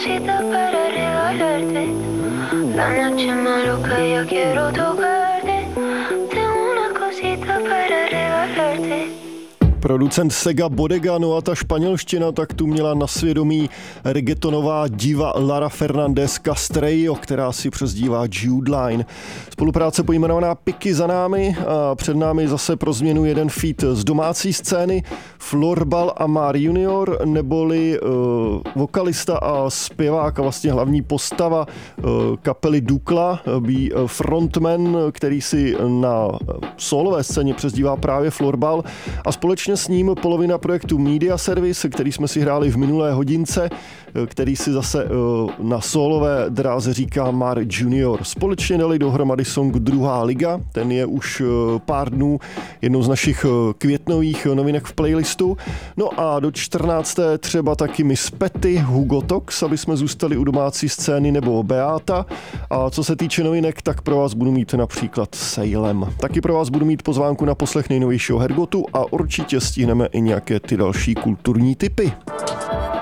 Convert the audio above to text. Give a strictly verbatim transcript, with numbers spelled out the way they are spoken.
cosita para regalarte. La noche más loca, ya quiero tocarte. Tengo una cosita para regalarte. Producent Sega Bodega, no a ta španělština, tak tu měla na svědomí reggaetonová diva Lara Fernández Castrillo, která si přezdívá Jude Line. Spolupráce pojmenovaná Piky za námi a před námi zase pro změnu jeden feat z domácí scény. Florbal Amar junior, neboli uh, vokalista a zpěvák a vlastně hlavní postava uh, kapely Dukla, bí frontman, který si na solové scéně přezdívá právě Florbal, a společně s ním polovina projektu Media Service, který jsme si hráli v minulé hodince, který si zase na solové dráze říká Mar Junior. Společně dali dohromady song Druhá liga, ten je už pár dnů jednou z našich květnových novinek v playlistu. No a do čtrnácté třeba taky Miss Petty, Hugo Tox, aby jsme zůstali u domácí scény, nebo Beata. A co se týče novinek, tak pro vás budu mít například Salem. Taky pro vás budu mít pozvánku na poslech nejnovějšího Hergotu a určitě stihneme i nějaké ty další kulturní tipy.